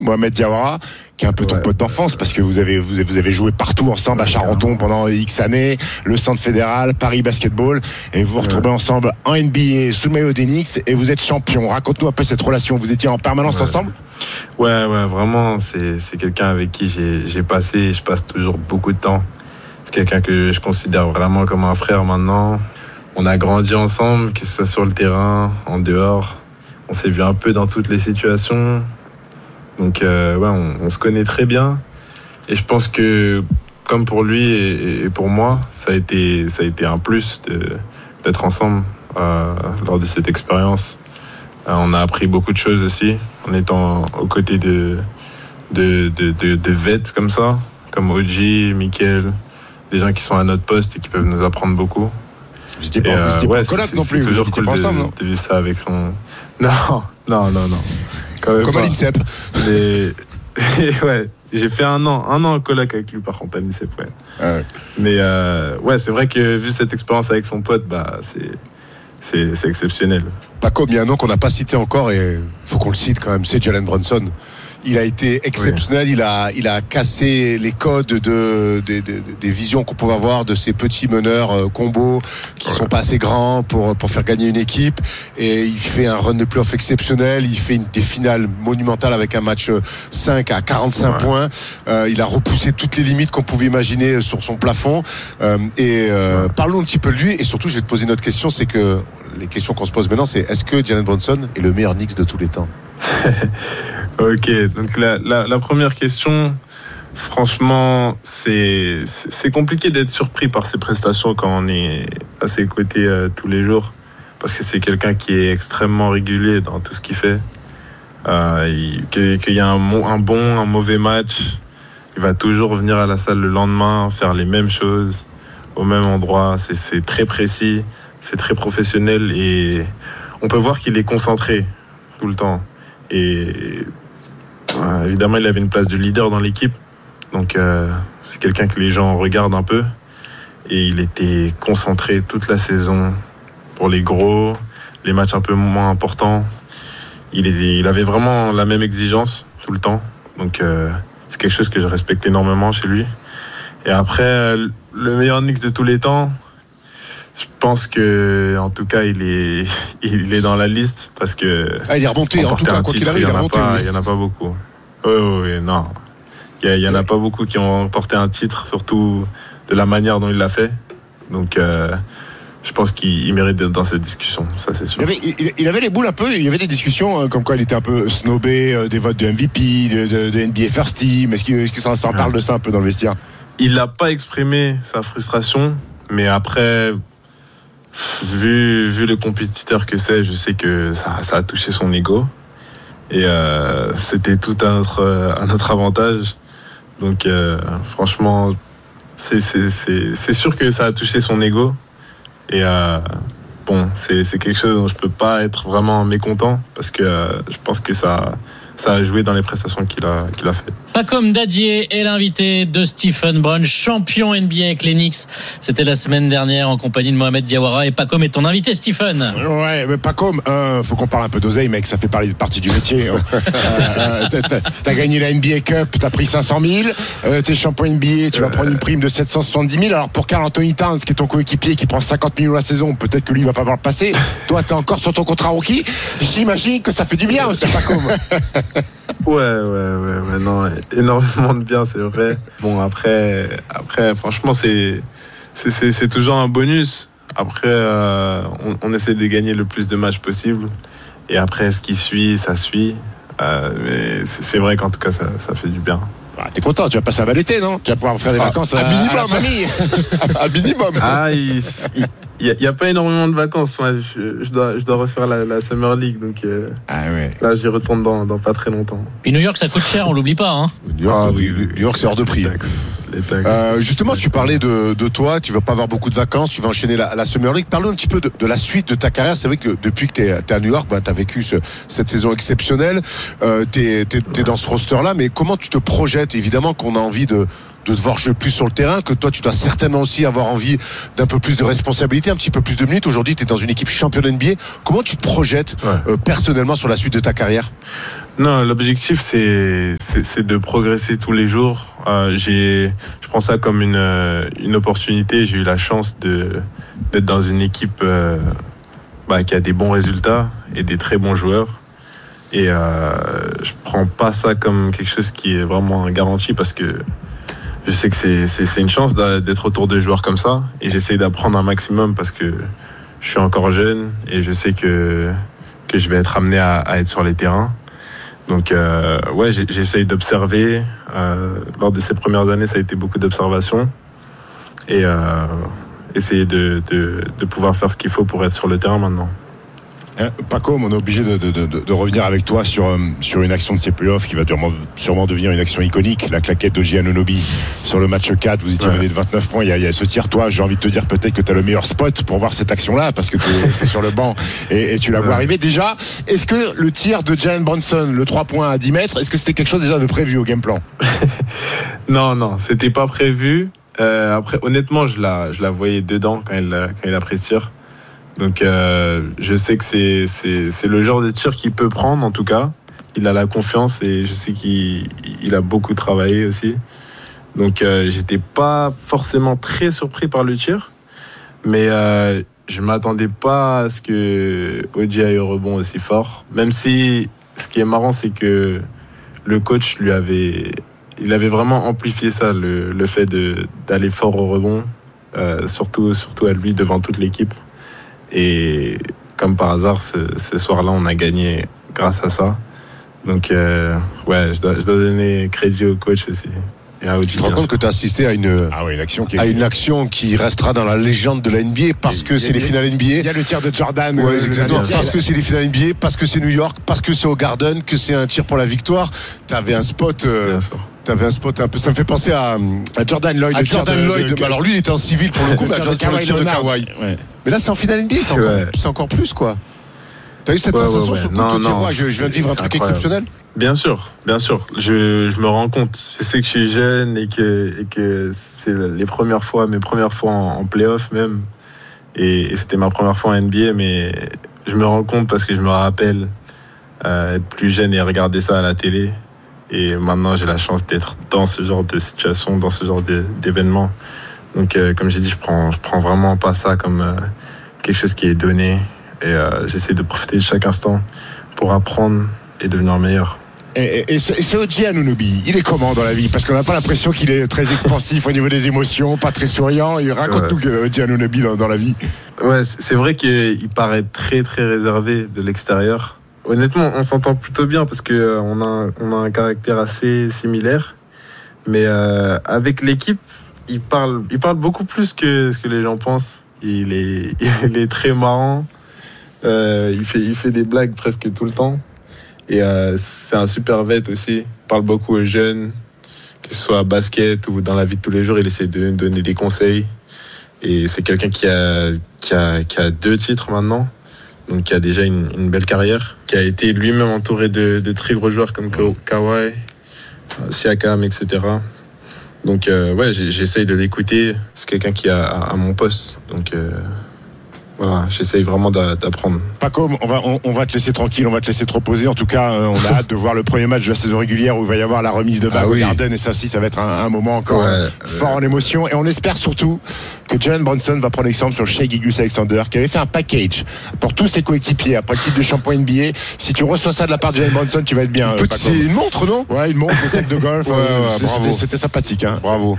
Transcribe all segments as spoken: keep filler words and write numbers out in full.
Mohamed Diawara, qui est un peu ton ouais, pote d'enfance, parce que vous avez, vous avez, vous avez joué partout ensemble à Charenton pendant X années, le Centre Fédéral, Paris Basketball, et vous vous retrouvez ouais. ensemble en N B A sous le maillot d'Enix, et vous êtes champion. Raconte-nous un peu cette relation. Vous étiez en permanence ouais. ensemble ? Ouais, ouais, vraiment, c'est, c'est quelqu'un avec qui j'ai, j'ai passé et je passe toujours beaucoup de temps. C'est quelqu'un que je considère vraiment comme un frère maintenant. On a grandi ensemble, que ce soit sur le terrain, en dehors. On s'est vu un peu dans toutes les situations. Donc, euh, ouais, on, on se connaît très bien. Et je pense que, comme pour lui et, et pour moi, ça a été, ça a été un plus de, d'être ensemble euh, lors de cette expérience. Euh, on a appris beaucoup de choses aussi, en étant aux côtés de, de, de, de, de vets comme ça, comme O G, Mickaël, des gens qui sont à notre poste et qui peuvent nous apprendre beaucoup. Vous n'étiez pas, euh, ouais, pas en non plus, c'est toujours cool pas de, ensemble, non de vivre ça avec son... Non, non, non, non. Comme à l'INSEP. Les... ouais, j'ai fait un an, un an en coloc avec lui par contre à l'INSEP, ouais. Ah ouais. Mais euh, ouais, c'est vrai que vu cette expérience avec son pote, bah c'est, c'est, c'est exceptionnel. Paco, il y a un nom qu'on n'a pas cité encore et il faut qu'on le cite quand même, c'est Jalen Brunson. Il a été exceptionnel, oui. il, a, il a cassé les codes de, de, de, de, des visions qu'on pouvait avoir de ces petits meneurs euh, combos qui ouais. sont pas assez grands pour, pour faire gagner une équipe. Et il fait un run de playoff exceptionnel, il fait une, des finales monumentales avec un match cinq à quarante-cinq ouais. points. Euh, il a repoussé toutes les limites qu'on pouvait imaginer sur son plafond. Euh, et euh, ouais. parlons un petit peu de lui. Et surtout, je vais te poser une autre question, c'est que les questions qu'on se pose maintenant, c'est est-ce que Jalen Brunson est le meilleur Knicks de tous les temps? Ok, donc la, la, la première question, franchement, c'est, c'est compliqué d'être surpris par ses prestations quand on est à ses côtés euh, tous les jours, parce que c'est quelqu'un qui est extrêmement régulier dans tout ce qu'il fait. Euh, il, qu'il, qu'il y a un, un bon, un mauvais match, il va toujours venir à la salle le lendemain, faire les mêmes choses, au même endroit, c'est, c'est très précis, c'est très professionnel et on peut voir qu'il est concentré tout le temps. Et euh, évidemment, il avait une place de leader dans l'équipe. Donc, euh, c'est quelqu'un que les gens regardent un peu. Et il était concentré toute la saison pour les gros, les matchs un peu moins importants. Il, est, il avait vraiment la même exigence tout le temps. Donc, euh, c'est quelque chose que je respecte énormément chez lui. Et après, le meilleur Knicks de tous les temps, je pense que, en tout cas, il est, il est dans la liste parce que. Ah, il est remonté, en tout cas, quoi qu'il arrive, il est remonté. Il n'y en a pas beaucoup. Oui, oui, oui, non. Il n'y en a pas beaucoup qui ont remporté un titre, surtout de la manière dont il l'a fait. Donc, euh, je pense qu'il mérite d'être dans cette discussion, ça c'est sûr. Il avait, il, il avait les boules un peu, il y avait des discussions euh, comme quoi il était un peu snobé, euh, des votes de M V P, de, de, de N B A First Team. Est-ce que, est-ce que ça, ça en parle de ça un peu dans le vestiaire? Il n'a pas exprimé sa frustration, mais après. Vu, vu le compétiteur que c'est, je sais que ça, ça a touché son ego. Et euh, c'était tout à notre, à notre avantage. Donc, euh, franchement, c'est, c'est, c'est, c'est sûr que ça a touché son ego. Et euh, bon, c'est, c'est quelque chose dont je ne peux pas être vraiment mécontent parce que euh, je pense que ça, ça a joué dans les prestations qu'il a, qu'il a faites. Pacom Dadier est l'invité de Stephen Brun, champion N B A avec les Knicks. C'était la semaine dernière en compagnie de Mohamed Diawara et Pacom est ton invité, Stephen. Ouais, mais Pacom, euh, faut qu'on parle un peu d'oseille, mec, ça fait partie du métier. euh, euh, t'as, t'as, t'as gagné la N B A Cup, t'as pris cinq cent mille, euh, t'es champion N B A, tu vas prendre une prime de sept cent soixante-dix mille. Alors pour Karl Anthony Towns, qui est ton coéquipier, qui prend cinquante millions la saison, peut-être que lui va pas avoir le passé. Toi, t'es encore sur ton contrat rookie. J'imagine que ça fait du bien aussi, Pacom. Ouais, ouais, ouais, ouais, non, énormément de bien, c'est vrai. Bon, après, après franchement, c'est, c'est, c'est, c'est toujours un bonus. Après, euh, on, on essaie de gagner le plus de matchs possible. Et après, ce qui suit, ça suit. Euh, mais c'est, c'est vrai qu'en tout cas, ça, ça fait du bien. Ah, t'es content, tu vas passer un bel été, non? Tu vas pouvoir faire des ah, vacances à, à, minimum. à la famille. À minimum. Ah, il... il... Il n'y a, a pas énormément de vacances. Ouais. Je, je, dois, je dois refaire la, la Summer League. Donc euh, ah ouais. Là, j'y retourne dans, dans pas très longtemps. Puis New York, ça coûte cher, on l'oublie pas. Hein. New York, ah, oui, oui, New York, c'est hors de prix. Les taxes. Les taxes. Euh, justement, tu parlais de, de toi. Tu vas pas avoir beaucoup de vacances. Tu vas enchaîner la, la Summer League. Parle-nous un petit peu de, de la suite de ta carrière. C'est vrai que depuis que tu es à New York, bah, tu as vécu ce, cette saison exceptionnelle. Euh, tu es dans ce roster-là. Mais comment tu te projettes? Évidemment qu'on a envie de... de te voir jouer plus sur le terrain, que toi tu dois certainement aussi avoir envie d'un peu plus de responsabilité, un petit peu plus de minutes. Aujourd'hui tu es dans une équipe championne N B A. Comment tu te projettes ouais. euh, personnellement sur la suite de ta carrière? Non, l'objectif, c'est, c'est, c'est de progresser tous les jours. Euh, j'ai, je prends ça comme une, une opportunité. J'ai eu la chance de, d'être dans une équipe euh, bah, qui a des bons résultats et des très bons joueurs. Et euh, je prends pas ça comme quelque chose qui est vraiment garanti parce que je sais que c'est, c'est, c'est une chance d'être autour de joueurs comme ça. Et j'essaie d'apprendre un maximum parce que je suis encore jeune et je sais que, que je vais être amené à, à être sur les terrains. Donc, euh, ouais, j'essaye d'observer. Euh, lors de ces premières années, ça a été beaucoup d'observation. Et euh, essayer de, de, de pouvoir faire ce qu'il faut pour être sur le terrain maintenant. Hein, Paco, on est obligé de, de, de, de revenir avec toi sur, sur une action de ces playoffs qui va sûrement, sûrement devenir une action iconique. La claquette de J. Anunoby sur le match quatre. Vous étiez ouais. mené de vingt-neuf points. Il y, a, il y a ce tir. Toi, j'ai envie de te dire peut-être que tu as le meilleur spot pour voir cette action-là parce que tu es sur le banc et, et tu la vois ouais. arriver. Déjà, est-ce que le tir de Jalen Brunson, le trois points à dix mètres, est-ce que c'était quelque chose déjà de prévu au game plan? Non, non, c'était pas prévu. Euh, après, honnêtement, je la, je la voyais dedans quand il, quand il a pris ce tir. Donc euh, je sais que c'est, c'est, c'est le genre de tir qu'il peut prendre en tout cas. Il a la confiance et je sais qu'il il a beaucoup travaillé aussi. Donc euh, j'étais pas forcément très surpris par le tir. Mais euh, je m'attendais pas à ce que O G aille au rebond aussi fort. Même si ce qui est marrant c'est que le coach lui avait, il avait vraiment amplifié ça, le, le fait de, d'aller fort au rebond. Euh, surtout, surtout à lui devant toute l'équipe. Et comme par hasard, ce, ce soir-là, on a gagné grâce à ça. Donc, euh, ouais, je dois, je dois donner crédit au coach aussi. Et à O G. Tu te rends compte que tu as assisté à une, ah ouais, une, action qui est... à une action qui restera dans la légende de la N B A parce que c'est les finales N B A. Il y a le tir de Jordan. Ouais, euh, exactement. Parce que c'est les finales N B A, parce que c'est New York, parce que c'est au Garden, que c'est un tir pour la victoire. Tu avais un spot. Euh, T'avais un spot un peu. Ça me fait penser à, à Jordan Lloyd. À Jordan de, Lloyd. De, de, alors lui, il était en civil pour le coup, mais sur le tir de Kawhi. Ouais. Mais là, c'est en finale N B A, c'est, ouais. c'est encore plus, quoi. T'as eu cette ouais, sensation ouais, ouais. sur le coup de te dire, ouais, je, je viens de vivre un truc incroyable. Exceptionnel? Bien sûr, bien sûr. Je, je me rends compte. Je sais que je suis jeune et que, et que c'est les premières fois, mes premières fois en, en play-off même. Et, et c'était ma première fois en N B A, mais je me rends compte parce que je me rappelle euh, être plus jeune et regarder ça à la télé. Et maintenant, j'ai la chance d'être dans ce genre de situation, dans ce genre de, d'événement. Donc, euh, comme j'ai dit, je prends, je prends vraiment pas ça comme euh, quelque chose qui est donné. Et euh, j'essaie de profiter de chaque instant pour apprendre et devenir meilleur. Et, et, et ce, ce O G Anunoby, il est comment dans la vie? Parce qu'on n'a pas l'impression qu'il est très expansif au niveau des émotions, pas très souriant. Il raconte tout ouais. O G Anunoby dans, dans la vie. Ouais, c'est vrai qu'il paraît très, très réservé de l'extérieur. Honnêtement, on s'entend plutôt bien parce qu'on euh, a, on a un caractère assez similaire. Mais euh, avec l'équipe, il parle, il parle beaucoup plus que ce que les gens pensent. Il est, il est très marrant. Euh, il, fait, il fait des blagues presque tout le temps. Et euh, c'est un super vet aussi. Il parle beaucoup aux jeunes, que ce soit à basket ou dans la vie de tous les jours. Il essaie de donner des conseils. Et c'est quelqu'un qui a, qui a, qui a deux titres maintenant. Donc qui a déjà une, une belle carrière, qui a été lui-même entouré de, de très gros joueurs comme Kawhi, Siakam, et cetera. Donc euh, ouais, j'essaye de l'écouter. C'est quelqu'un qui est à, à mon poste. Donc euh, voilà, j'essaye vraiment d'apprendre. Paco, on va, on, on va te laisser tranquille, on va te laisser te reposer. En tout cas, on a hâte de voir le premier match de la saison régulière où il va y avoir la remise de bague ah, au oui. Garden. Et ça aussi, ça va être un, un moment encore ouais, fort ouais. en émotion. Et on espère surtout que Jalen Brunson va prendre exemple sur le Shai Gilgeous-Alexander, qui avait fait un package pour tous ses coéquipiers après le titre de champion N B A. Si tu reçois ça de la part de Jalen Brunson, tu vas être bien. Petit, c'est une montre, non? Ouais, une montre, un sac de golf. ouais, ouais, ouais, c'était, c'était sympathique. Hein. Bravo.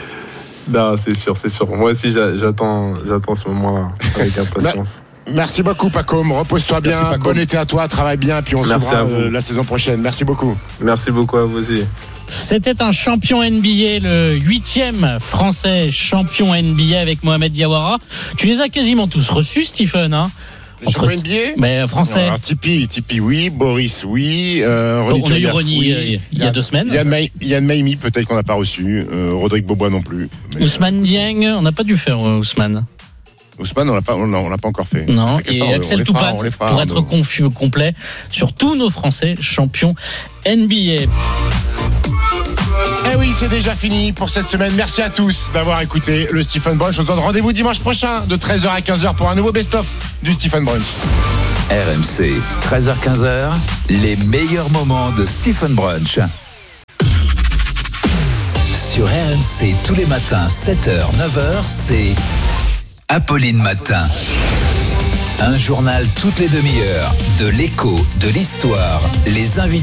Non, c'est sûr, c'est sûr. Moi aussi, j'attends, j'attends ce moment-là avec impatience. Merci beaucoup, Paco. Repose-toi bien. Merci, bon été à toi. Travaille bien. Puis on se revoit la saison prochaine. Merci beaucoup. Merci beaucoup à vous aussi. C'était un champion N B A, le huitième français champion N B A avec Mohamed Diawara. Tu les as quasiment tous reçus, Stephen, hein? Les champions N B A mais français. Alors, Tipeee, Tipeee, oui. Boris, oui. Euh, Ronny on a eu Ronny oui. euh, il y a deux semaines. Yann Maimi, peut-être qu'on n'a pas reçu. Euh, Rodrigue Bobois non plus. Mais Ousmane euh... Dieng, on n'a pas dû faire euh, Ousmane. Ousmane, on l'a pas, on l'a pas encore fait. Non, et pas, Axel Toupane, pour être confus, complet sur tous nos Français champions N B A. Eh oui, c'est déjà fini pour cette semaine. Merci à tous d'avoir écouté le Stephen Brunch. On se donne rendez-vous dimanche prochain de treize heures à quinze heures pour un nouveau best-of du Stephen Brunch. R M C, treize heures quinze, les meilleurs moments de Stephen Brunch. Sur R M C, tous les matins, sept heures, neuf heures, c'est Apolline Matin. Un journal toutes les demi-heures, de l'écho, de l'histoire, les invités.